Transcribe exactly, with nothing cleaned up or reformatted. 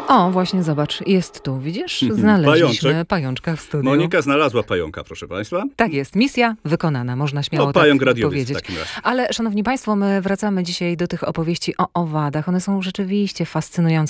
O, właśnie zobacz, jest tu, widzisz? Znaleźliśmy Pajączek. pajączka w studiu. Monika znalazła pająka, proszę państwa. Tak jest, misja wykonana, można śmiało No, pająk tak radiowiec powiedzieć. w takim razie. Ale, szanowni państwo, my wracamy dzisiaj do tych opowieści o owadach. One są rzeczywiście fascynujące.